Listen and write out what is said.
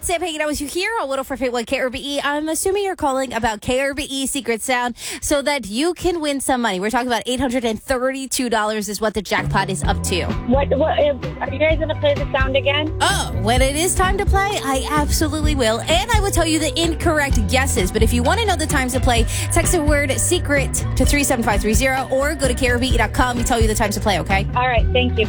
It's Sam hanging out with you here on 104.1 KRBE. I'm assuming you're calling about KRBE Secret Sound so that you can win some money. We're talking about $832 is what the jackpot is up to. What are you guys going to play the sound again? Oh, when it is time to play, I absolutely will. And I will tell you the incorrect guesses. But if you want to know the times to play, text the word secret to 37530 or go to KRBE.com. We tell you the times to play, okay? All right, thank you.